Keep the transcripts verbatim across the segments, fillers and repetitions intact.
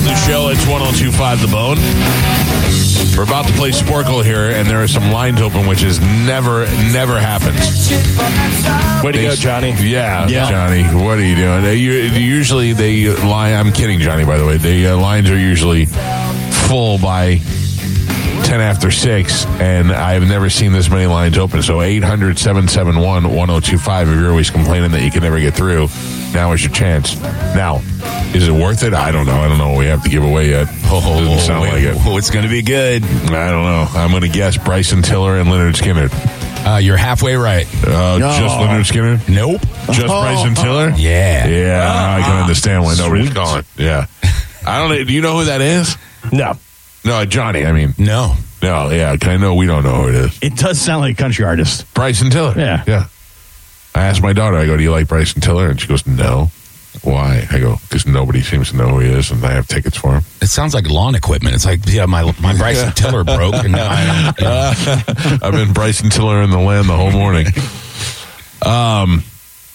Welcome to the show. It's one oh two point five The Bone. We're about to play Sporkle here, and there are some lines open, which is never, never happens. Way to They- go, Johnny. Yeah, Yeah. Johnny. What are you doing? They, you, usually they line. I'm kidding, Johnny. By the way, the uh, lines are usually full by ten after six, and I've never seen this many lines open. So eight hundred, seven seven one, one oh two five. If you're always complaining that you can never get through, now is your chance. Now, is it worth it? I don't know. I don't know what we have to give away yet. Oh, Doesn't sound wait, like it. Oh, it's going to be good. I don't know. I'm going to guess Bryson Tiller and Leonard Skinner. Uh, you're halfway right. Uh, No. Just Leonard Skinner? Nope. Just Bryson Tiller? Yeah. Yeah, now I can understand why nobody's Sweet. calling. Yeah. I don't know. Do you know who that is? No. No, Johnny, I mean. No. No, yeah, I know we don't know who it is. It does sound like a country artist. Bryson Tiller. Yeah. Yeah. I asked my daughter, I go, do you like Bryson Tiller? And she goes, no. Why? I go, because nobody seems to know who he is, and I have tickets for him. It sounds like lawn equipment. It's like, yeah, my my Bryson Tiller broke. And now I, you know. I've been Bryson Tiller in the land the whole morning. Um,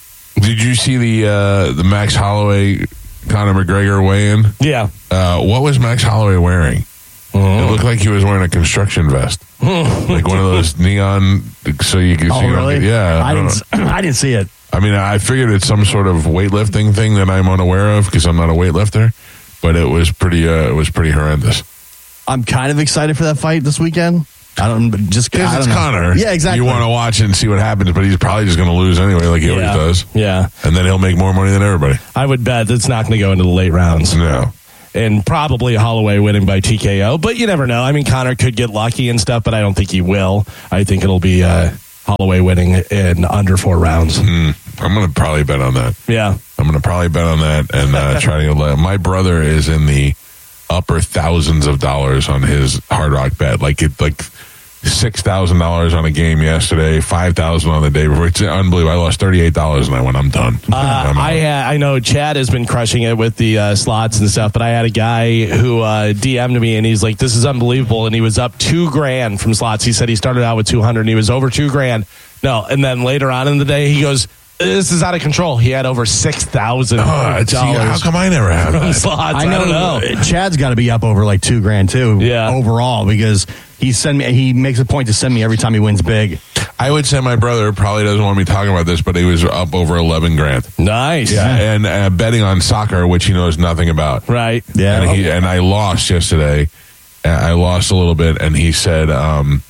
did you see the uh, the Max Holloway, Conor McGregor weigh-in? Yeah. Uh, what was Max Holloway wearing? It looked like he was wearing a construction vest, like one of those neon, so you can Oh, see. really? Yeah, I don't didn't. know. I didn't see it. I mean, I figured it's some sort of weightlifting thing that I'm unaware of because I'm not a weightlifter. But it was pretty. Uh, it was pretty horrendous. I'm kind of excited for that fight this weekend. I don't just Because I it's don't know. Conor. Yeah, exactly. You want to watch and see what happens, but he's probably just going to lose anyway, like he yeah. always does. Yeah. And then he'll make more money than everybody. I would bet that's not going to go into the late rounds. No. And probably Holloway winning by T K O, but you never know. I mean, Conor could get lucky and stuff, but I don't think he will. I think it'll be uh, Holloway winning in under four rounds. Mm, I'm going to probably bet on that. Yeah. I'm going to probably bet on that and uh, try to get. My brother is in the upper thousands of dollars on his Hard Rock bet. Like it, like six thousand dollars on a game yesterday, five thousand on the day before. It's unbelievable. I lost thirty eight dollars and I went, I'm done. Uh, I'm out. I uh, I know Chad has been crushing it with the uh, slots and stuff, but I had a guy who uh, D M'd me and he's like, "This is unbelievable," and he was up two grand from slots. He said he started out with two hundred and he was over two grand. No, and then later on in the day, he goes, "This is out of control." He had over six thousand Oh, see, how dollars come I never have from that? slots. I know, don't know. Chad's got to be up over like two grand too. Yeah. overall because he send me. He makes a point to send me every time he wins big. I would say my brother probably doesn't want me talking about this, but he was up over eleven grand. Nice. Yeah, and uh, betting on soccer, which he knows nothing about. Right. Yeah. And, he, and I lost yesterday. Uh, I lost a little bit, and he said, um,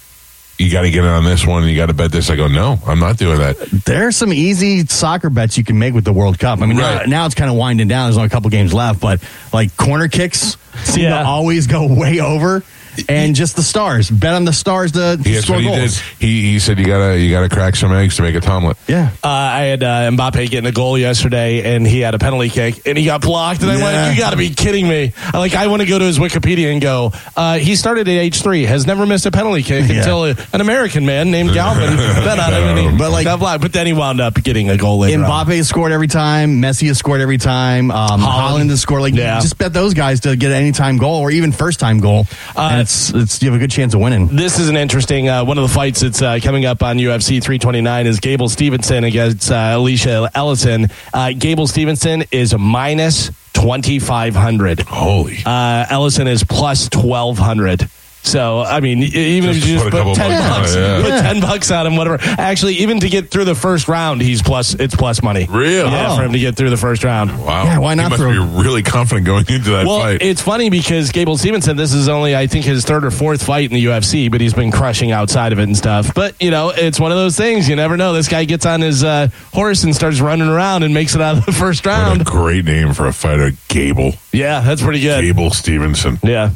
you got to get in on this one, and you got to bet this. I go, no, I'm not doing that. There are some easy soccer bets you can make with the World Cup. I mean, Right. now, now it's kind of winding down. There's only a couple games left, but like corner kicks seem Yeah. to always go way over. And just the stars. Bet on the stars to, to He, that's score what he did. goals. He, he said, you got to you gotta crack some eggs to make a omelet. Yeah. Uh, I had uh, Mbappe getting a goal yesterday, and he had a penalty kick, and he got blocked. And I Yeah. went, "You got to be kidding me!" I, like, I want to go to his Wikipedia and go, uh, "He started at age three, has never missed a penalty kick Yeah. until a, an American man named Galvin bet on him, and he But, like- got blocked." But then he wound up getting a goal later on. Mbappe has scored every time. Messi has scored every time. Um, Holland has scored. Like, Yeah. just bet those guys to get an anytime goal or even first time goal. Uh, and it's, it's, you have a good chance of winning. This is an interesting uh, one of the fights that's uh, coming up on U F C three twenty-nine is Gable Stevenson against uh, Alicia Ellison. Uh, Gable Stevenson is minus twenty-five hundred. Holy. Uh, Ellison is plus twelve hundred. So, I mean, even Just if you put just a put couple ten bucks on bucks, it, yeah. put ten bucks on him, whatever. Actually, even to get through the first round, he's plus. It's plus money. Really? Yeah, Oh. for him to get through the first round. Wow. Yeah, why not He must throw- be really confident going into that Well, fight. it's funny because Gable Stevenson, this is only, I think, his third or fourth fight in the U F C, but he's been crushing outside of it and stuff. But, you know, it's one of those things. You never know. This guy gets on his uh, horse and starts running around and makes it out of the first What a round. great name for a fighter, Gable. Yeah, that's pretty good. Gable Stevenson. Yeah.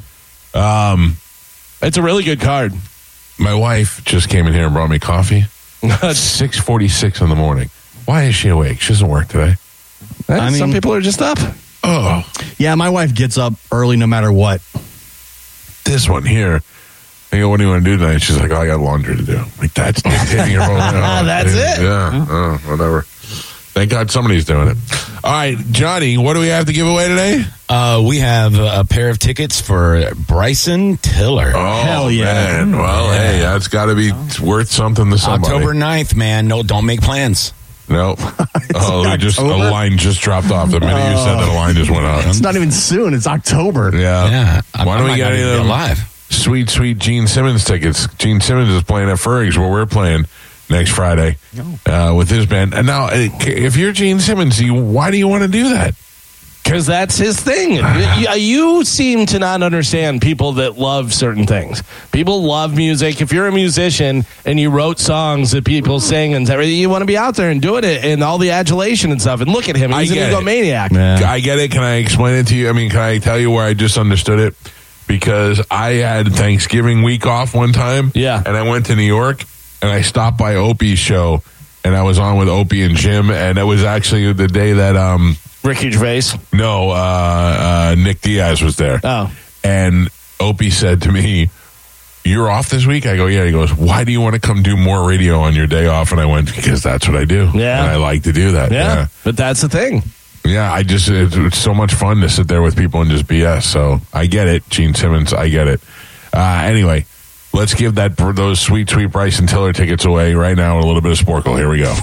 Um, It's a really good card. my wife just came in here and brought me coffee. six forty-six in the morning. Why is she awake? She doesn't work today. I mean- some people are just up. Oh, Yeah, my wife gets up early no matter what. this one here. I go, what do you want to do tonight? She's like, oh, I got laundry to do. I'm like, that's dictating your whole That's it. Yeah, oh, whatever. Thank God somebody's doing it. All right, Johnny, what do we have to give away today? Uh, we have a pair of tickets for Bryson Tiller. Oh, Hell yeah. man. Well, Yeah. hey, that's got to be worth something to somebody. October ninth, man. No, don't make plans. Nope. Oh, we just a October? line just dropped off. The minute you said that, a line just went out. It's not even soon. It's October. Yeah. Yeah. I'm- Why I don't we might get not any even of be them alive. sweet, sweet Gene Simmons tickets? Gene Simmons is playing at Ferg's where we're playing next Friday uh, with his band. And now, uh, if you're Gene Simmons, you, why do you want to do that? Because that's his thing. you, you seem to not understand people that love certain things. People love music. If you're a musician and you wrote songs that people sing and everything, you want to be out there and doing it and all the adulation and stuff. And look at him. I He's an get it. egomaniac. Yeah. I get it. Can I explain it to you? I mean, can I tell you where I just understood it? Because I had Thanksgiving week off one time. Yeah. And I went to New York and I stopped by Opie's show and I was on with Opie and Jim. And it was actually the day that, um, Ricky Gervais. no, uh, uh, Nick Diaz was there. Oh. And Opie said to me, "You're off this week?" I go, "Yeah." He goes, "Why do you want to come do more radio on your day off?" And I went, "Because that's what I do. Yeah. And I like to do that." Yeah, Yeah. but that's the thing. Yeah, I just, it's, it's so much fun to sit there with people and just B S. So I get it, Gene Simmons, I get it. Uh, anyway, let's give that those sweet, sweet Bryson Tiller tickets away right now with a little bit of Sporkle. Here we go.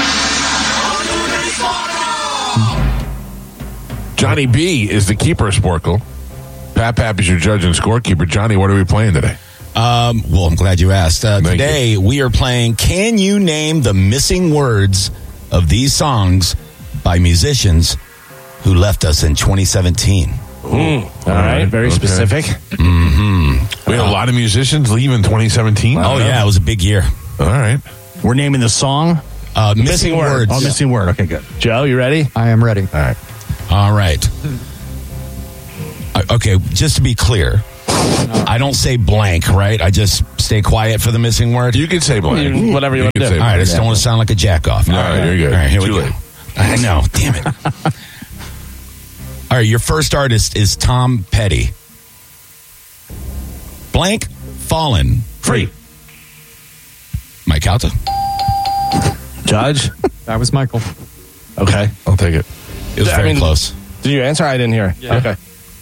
Johnny B is the keeper of Sporkle. Pat Pap is your judge and scorekeeper. Johnny, what are we playing today? Um, well, I'm glad you asked. Uh, Thank today, we are playing Can You Name the Missing Words of These Songs by musicians who left us in twenty seventeen? All right, very okay. specific. We had a lot of musicians leave in twenty seventeen. Oh, yeah, it was a big year. All right. We're naming the song. Uh, missing, Missing Word. words. Oh, missing word. Okay, good. Joe, you ready? I am ready. All right. All right. Uh, okay, just to be clear, I don't say blank, right? I just stay quiet for the missing word. You can say blank. You- whatever you want can to say do. All right, I blank. just don't want to sound like a jack off. No, you're good. All right, here Too we go. late. I know, damn it. All right, your first artist is Tom Petty. Blank, Fallen. Free. Mike Calta. Judge? That was Michael. Okay. I'll take it. It was I very mean- close. Did you answer? I didn't hear. Yeah. Okay.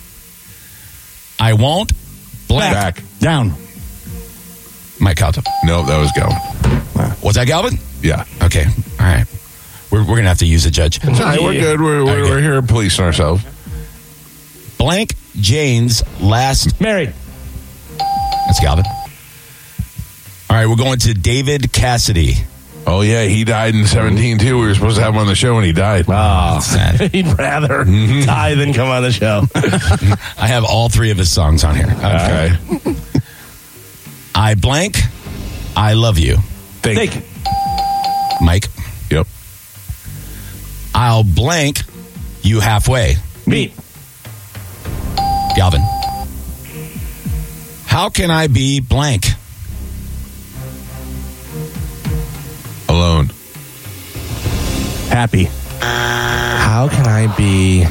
I won't. Blank. Back. Down. Mike Calta. No, that was Galvin. Was that Galvin? Yeah. Okay. All right. We're, we're going to have to use a judge. All right, we're good. We're, we're, Okay. we're here policing ourselves. Blank Jane's last. Married. That's Galvin. All right, we're going to David Cassidy. Oh, yeah, he died in seventeen, too. We were supposed to have him on the show, and he died. Oh, Sad. he'd rather Mm-hmm. die than come on the show. I have all three of his songs on here. Okay. I blank. I love you. Think. Think. Mike. Yep. I'll blank you halfway. Meet. Galvin. How can I be blank? Alone. Happy. How can I be?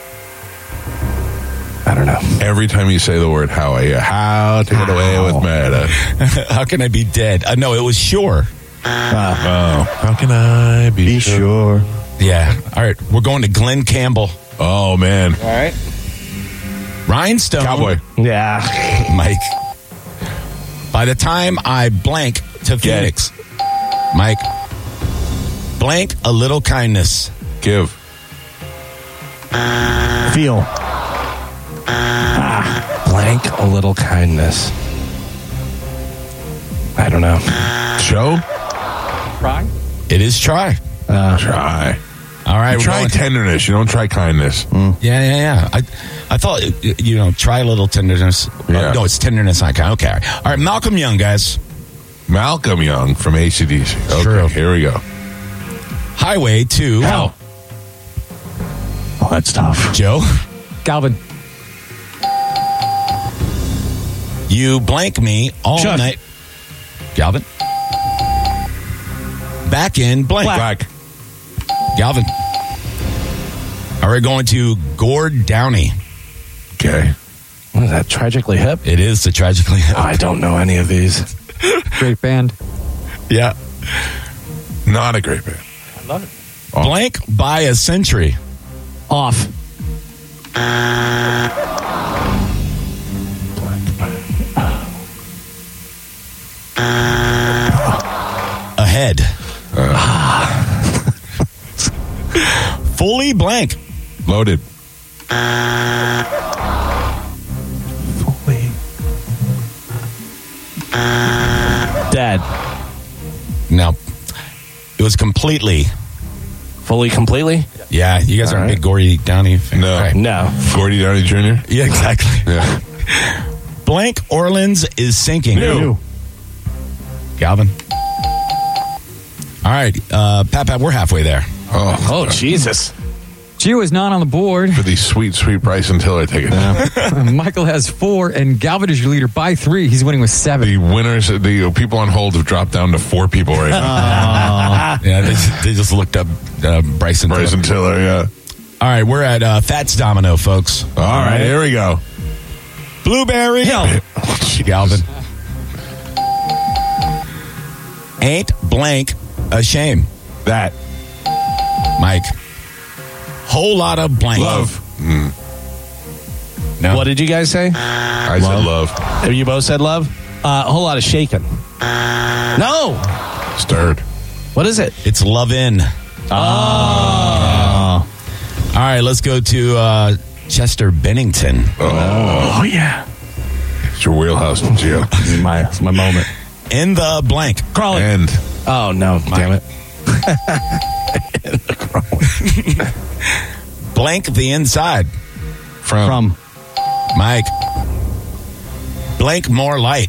I don't know. Every time you say the word how, I hear, how to get away with murder. How can I be dead? Uh, no, it was sure. Oh. How can I be, Be sure. Yeah. All right. We're going to Glenn Campbell. Oh, man. All right. Rhinestone. Cowboy. Yeah. Mike. By the time I blank to Phoenix. Mike. Blank a little kindness. Give. Feel. Blank a little kindness. I don't know. Show? Try. It is try. Try. All right. You we're try going- tenderness. You don't try kindness. Yeah, yeah, yeah. I, I thought, you know, try a little tenderness. Yeah. Uh, no, it's tenderness. I can. Okay. All right. Malcolm Young, guys. Malcolm Young from A C D C. Okay, True. here we go. Highway to Hell. Oh, that's tough. Joe. Galvin. You blank me all Chuck. night. Galvin. Back in blank. Black. Galvin. All right, going to Gord Downey. Okay. What is that? Tragically hip? It is the Tragically Hip. I don't know any of these. Great band. Yeah. Not a great band. Blank by a century. Off. Ahead. blank. Loaded. Dead. No. It was completely. Fully, completely? Yeah, you guys All aren't right. big Gordy Downey fans. No. All right. No. Gordy Downey Junior Yeah, exactly. Yeah. Blank Orleans is sinking. New. Galvin. All right, uh, Pat, Pat, we're halfway there. Oh, Oh, Jesus. Gio is not on the board. for these sweet, sweet Bryson Tiller tickets. Michael has four, and Galvin is your leader by three. He's winning with seven. The winners, the people on hold have dropped down to four people right now. Yeah, they, they just looked up uh, Bryson. Bryson Tiller, yeah. All right, we're at uh, Fats Domino, folks. All right, here we go. Blueberry. Galvin. Ain't blank a shame. That. Mike. Whole lot of blank. Love. Mm. No. What did you guys say? I said love. Have you both said love? Uh, a whole lot of shaking. No. Stirred. What is it? It's love in. Oh. All right, let's go to uh, Chester Bennington. Oh, yeah. it's your wheelhouse, Gio. This is my, it's my moment. In the blank. Crawling. And Oh, no. Damn it. Blank the inside. from. From. Mike. Blank more light.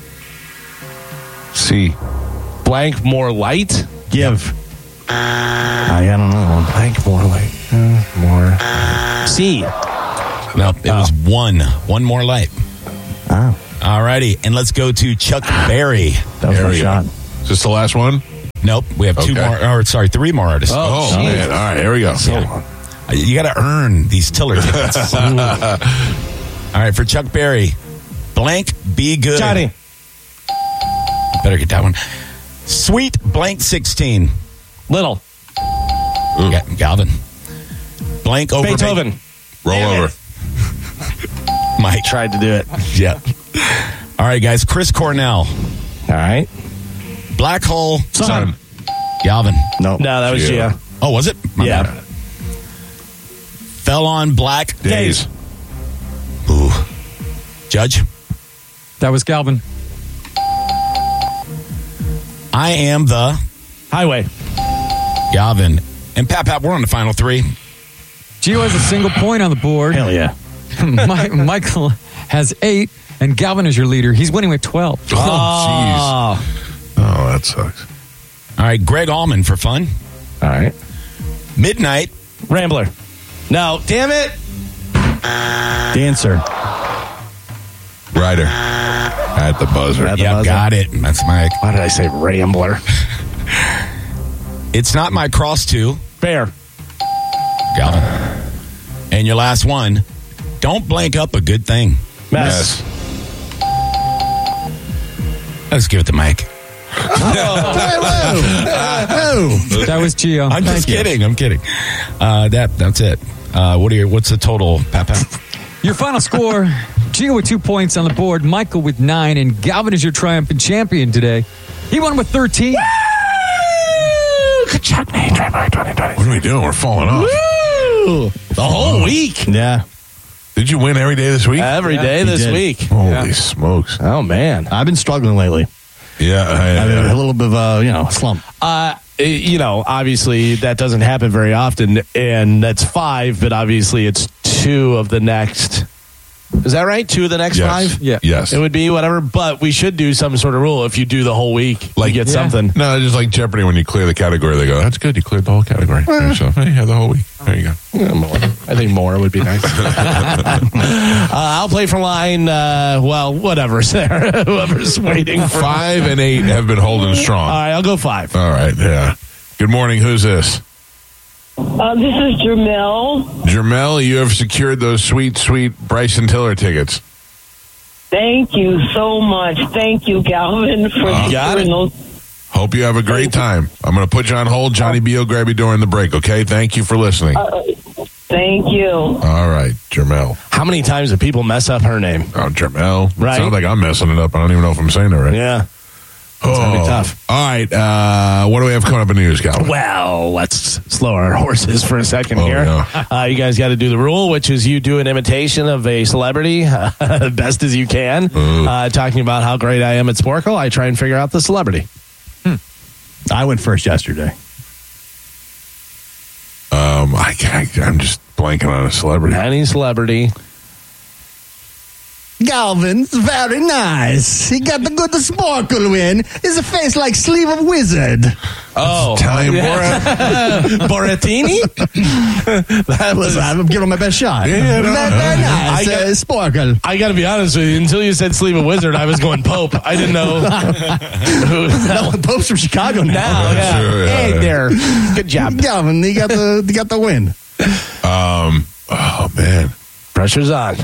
C. Blank more light? Give. I, I don't know. Blank more light. Uh, more. C. No, it was one. One more light. Oh, All righty, and let's go to Chuck Berry. that was There my we go. shot. Is this the last one? Nope, we have two Okay. more, or sorry, three more artists. Oh, geez. man. All right, here we go. Yeah. You got to earn these Tiller tickets. All right, for Chuck Berry, blank be good. Johnny. Better get that one. Sweet blank sixteen. Little. Ga- Galvin. Blank over Beethoven. Roll Damn over. Mike. Tried to do it. Yeah. All right, guys. Chris Cornell. All right. Black hole. Sun. Galvin. No. No, that was Gio. Gio. Oh, was it? My Yeah. bad. Fell on black. Days. Ooh. Judge. That was Galvin. I am the Highway. Galvin. And Pat Pat, we're on the final three. Gio has a single point on the board. Hell yeah. Mi- Michael has eight, and Galvin is your leader. He's winning with twelve. Oh, jeez. Oh, that sucks. All right, Greg Allman for fun. All right. Midnight. Rambler. No. Damn it. Dancer. Rider. At the buzzer. At the Yeah, buzzer. got it. That's Mike. Why did I say Rambler? It's not my cross to Bear. Galvin. And your last one. Don't blank up a good thing. Mess. Yes. Let's give it to Mike. That was Gio. I'm just Thank you. kidding. I'm kidding. Uh, that that's it. Uh, what are your, what's the total, Pat Pat? Your final score, Gio with two points on the board, Michael with nine, and Galvin is your triumphant champion today. He won with thirteen. Good job, Nate. What are we doing? We're falling off. Woo! The whole week. Yeah. Did you win every day this week? Every day he this did. week. Holy Yeah. smokes. Oh, man. I've been struggling lately. Yeah. I, I've been uh, a little bit of a, you know, slump. Uh, you know, obviously that doesn't happen very often, and that's five, but obviously it's two of the next. Is that right? Two of the next yes. five? Yeah. Yes. It would be whatever, but we should do some sort of rule. If you do the whole week, like Like- you get Yeah. something. No, just like Jeopardy, when you clear the category, they go, that's good. You cleared the whole category. So, hey, you have the whole week. There you go. Yeah, more. I think more would be nice. uh, I'll play for line. Uh, well, whatever's there. Whoever's waiting for. Five and eight have been holding strong. All right, I'll go five. All right. Yeah. Good morning. Who's this? Uh, this is Jermel. Jermel, you have secured those sweet, sweet Bryson Tiller tickets. Thank you so much. Thank you, Galvin, for Uh, got securing it. those. Hope you have a great time. I'm going to put you on hold. Johnny B will grab you during the break, okay? Thank you for listening. Thank you. All right, Jermel. How many times do people mess up her name? Oh, Jermel. Right. Sounds like I'm messing it up. I don't even know if I'm saying it right. Yeah. It's going to be tough. All right. Uh, what do we have coming up in the news, Calvin? Well, let's slow our horses for a second Oh, here. yeah. Uh, you guys got to do the rule, which is you do an imitation of a celebrity uh, best as you can. Uh, talking about how great I am at Sporkle, I try and figure out the celebrity. I went first yesterday. Um, I, I, I'm just blanking on a celebrity. Any celebrity. Galvin's very nice. He got the good sparkle win. His a face like sleeve of wizard. Oh, Italian Borat. Boratini? That was. I'm giving him my best shot. Yeah, yeah, no, very, no, very no. nice. I got- uh, sparkle. I got to be honest with you. Until you said sleeve of wizard, I was going Pope. I didn't know. Who, No, Pope's from Chicago now. now, yeah. Sure, yeah, hey yeah. there. Good job. Galvin, he got the he got the win. Um, oh, man. Pressure's on.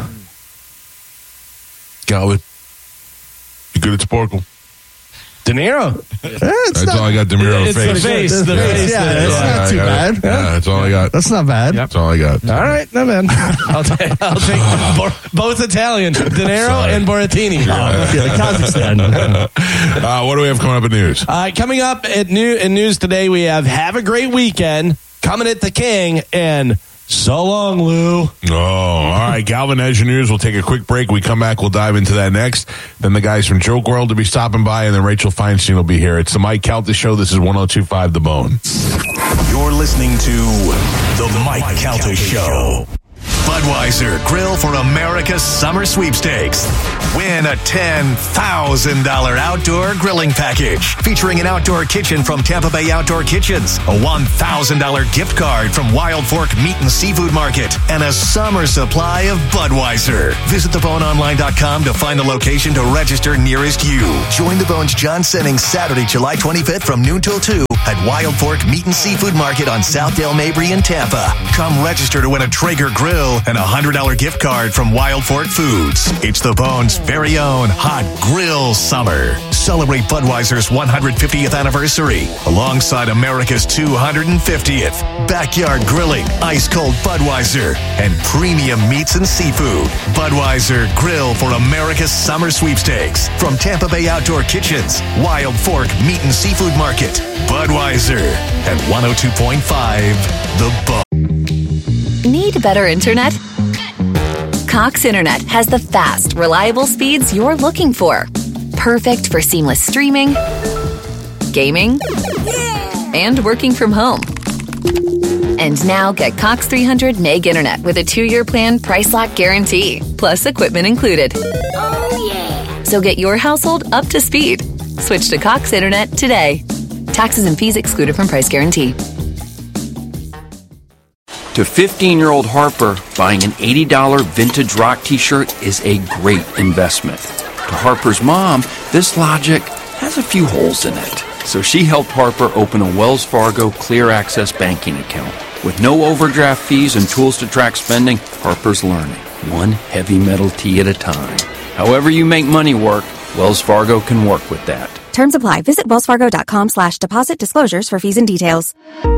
Calvin. You good at Sporkle? De Niro. That's all I got. DeMiro It's face. the face. The Yeah. face. Yeah, that- it's That's all not I too got. bad. Yeah, that's all I got. That's not bad. That's all I got. All right, no man. I'll take. I'll take bo- both Italian, De Niro Sorry. and Boratini. Yeah, Kazakhstan. Uh, what do we have coming up in news? Uh, coming up at new in news today, we have "Have a Great Weekend" coming at the King, and "So Long, Lou." Oh, all right. Galvin has your news. We'll take a quick break. We come back. We'll dive into that next. Then the guys from Joke World will be stopping by, and then Rachel Feinstein will be here. It's the Mike Calta Show. This is one oh two point five The Bone. You're listening to The Mike Calta Show. Budweiser Grill for America's Summer Sweepstakes. Win a ten thousand dollars outdoor grilling package featuring an outdoor kitchen from Tampa Bay Outdoor Kitchens, a one thousand dollars gift card from Wild Fork Meat and Seafood Market, and a summer supply of Budweiser. Visit the bone online dot com to find the location to register nearest you. Join the Bones John Sennings Saturday, July twenty-fifth from noon till two at Wild Fork Meat and Seafood Market on Southdale Mabry in Tampa. Come register to win a Traeger grill and a one hundred dollars gift card from Wild Fork Foods. It's the Bones' very own hot grill summer. Celebrate Budweiser's one hundred fiftieth anniversary alongside America's two hundred fiftieth. Backyard grilling, ice-cold Budweiser, and premium meats and seafood. Budweiser Grill for America's Summer Sweepstakes from Tampa Bay Outdoor Kitchens, Wild Fork Meat and Seafood Market. Budweiser at one oh two point five The Bone. Need better internet? Cox Internet has the fast, reliable speeds you're looking for. Perfect for seamless streaming, gaming, and working from home. And now get Cox three hundred meg internet with a two-year plan price lock guarantee, plus equipment included. Oh, yeah. So get your household up to speed. Switch to Cox Internet today. Taxes and fees excluded from price guarantee. To fifteen-year-old Harper, buying an eighty dollars vintage rock t-shirt is a great investment. To Harper's mom, this logic has a few holes in it. So she helped Harper open a Wells Fargo Clear Access banking account. With no overdraft fees and tools to track spending, Harper's learning, one heavy metal tee at a time. However you make money work, Wells Fargo can work with that. Terms apply. Visit wellsfargo.com slash deposit disclosures for fees and details.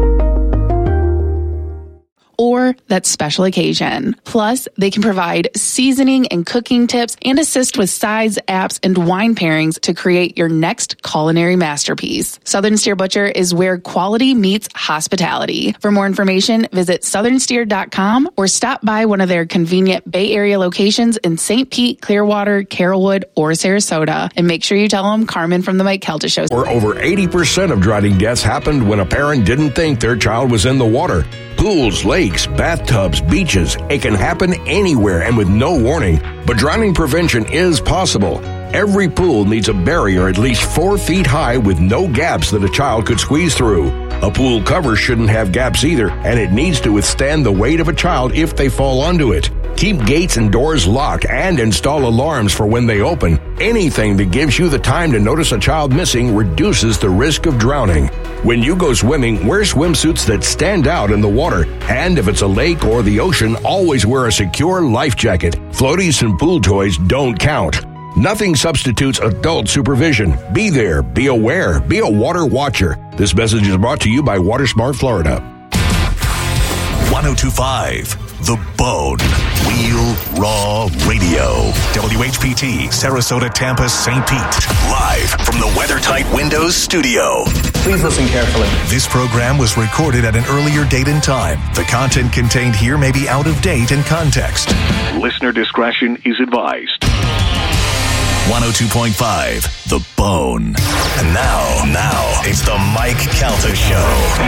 Or that special occasion. Plus, they can provide seasoning and cooking tips and assist with sides, apps, and wine pairings to create your next culinary masterpiece. Southern Steer Butcher is where quality meets hospitality. For more information, visit southern steer dot com or stop by one of their convenient Bay Area locations in Saint Pete, Clearwater, Carrollwood, or Sarasota. And make sure you tell them Carmen from the Mike Calta Show. Or over eighty percent of drowning deaths happened when a parent didn't think their child was in the water. Pools, lakes, bathtubs, beaches, it can happen anywhere and with no warning. But drowning prevention is possible. Every pool needs a barrier at least four feet high with no gaps that a child could squeeze through. A pool cover shouldn't have gaps either, and it needs to withstand the weight of a child if they fall onto it. Keep gates and doors locked and install alarms for when they open. Anything that gives you the time to notice a child missing reduces the risk of drowning. When you go swimming, wear swimsuits that stand out in the water. And if it's a lake or the ocean, always wear a secure life jacket. Floaties and pool toys don't count. Nothing substitutes adult supervision. Be there, be aware, be a water watcher. This message is brought to you by WaterSmart Florida. one oh two point five The Bone. We Real Raw Radio. W H P T, Sarasota, Tampa, Saint Pete. Live from the WeatherTight Windows studio. Please listen carefully. This program was recorded at an earlier date and time. The content contained here may be out of date and context. Listener discretion is advised. one oh two point five, The Bone. And now, now, it's the Mike Calta Show.